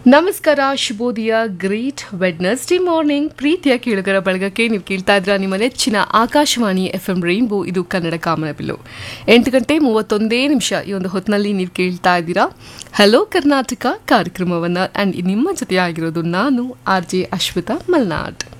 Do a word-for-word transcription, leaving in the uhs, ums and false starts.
ನಮಸ್ಕಾರ, ಶುಭೋದಯ, great Wednesday morning. ಪ್ರೀತಿಯ ಕೇಳುಗರ ಬಳಗಕ್ಕೆ ನೀವು ಕೇಳ್ತಾ ಇದ್ರ ನಿಮ್ಮ ನೆಚ್ಚಿನ ಆಕಾಶವಾಣಿ ಎಫ್ ಎಂ ರೈನ್ಬೋ, ಇದು ಕನ್ನಡ ಕಾಮನಬಿಲ್ಲು. ಎಂಟು ಗಂಟೆ ಮೂವತ್ತೊಂದೇ ನಿಮಿಷ ಈ ಒಂದು ಹೊತ್ತಿನಲ್ಲಿ ನೀವು ಕೇಳ್ತಾ ಇದ್ದೀರಾ ಹಲೋ ಕರ್ನಾಟಕ ಕಾರ್ಯಕ್ರಮವನ್ನು. ಆ್ಯಂಡ್ ನಿಮ್ಮ ಜೊತೆ ಆಗಿರೋದು ನಾನು ಆರ್ ಜೆ ಅಶ್ವಿತಾ ಮಲ್ನಾಡ್.